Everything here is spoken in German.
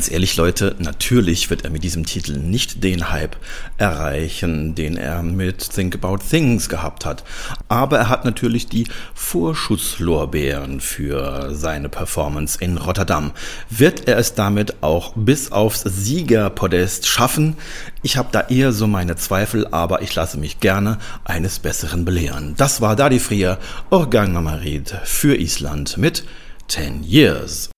Ganz ehrlich, Leute, natürlich wird er mit diesem Titel nicht den Hype erreichen, den er mit Think About Things gehabt hat. Aber er hat natürlich die Vorschusslorbeeren für seine Performance in Rotterdam. Wird er es damit auch bis aufs Siegerpodest schaffen? Ich habe da eher so meine Zweifel, aber ich lasse mich gerne eines Besseren belehren. Das war Dadi Frier, Organ Mamarid für Island mit 10 Years.